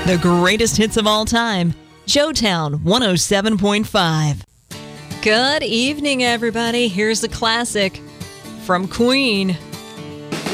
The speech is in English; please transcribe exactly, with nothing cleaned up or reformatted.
The greatest hits of all time. Joetown one oh seven point five. Good evening, everybody. Here's the classic from Queen.